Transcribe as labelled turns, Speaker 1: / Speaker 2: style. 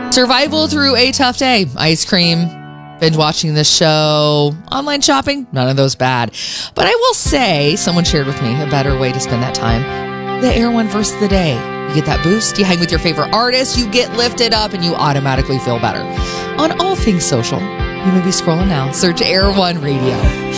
Speaker 1: Survival through a tough day. Ice cream, binge watching this show, online shopping, none of those bad. But I will say, someone shared with me a better way to spend that time. The Air One verse of the day. You get that boost, you hang with your favorite artist, you get lifted up, and you automatically feel better. On all things social, you may be scrolling now. Search Air One Radio.